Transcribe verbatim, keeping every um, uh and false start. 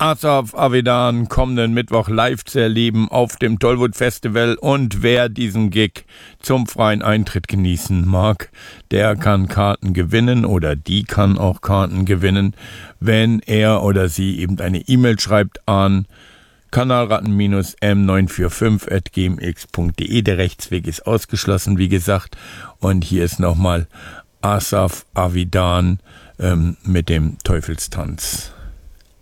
Asaf Avidan kommenden Mittwoch live zu erleben auf dem Tollwood Festival, und wer diesen Gig zum freien Eintritt genießen mag, der kann Karten gewinnen oder die kann auch Karten gewinnen, wenn er oder sie eben eine E-Mail schreibt an kanalratten m neun vier fünf at gmx punkt de. Der Rechtsweg ist ausgeschlossen, wie gesagt, und hier ist nochmal Asaf Avidan ähm, mit dem Teufelstanz.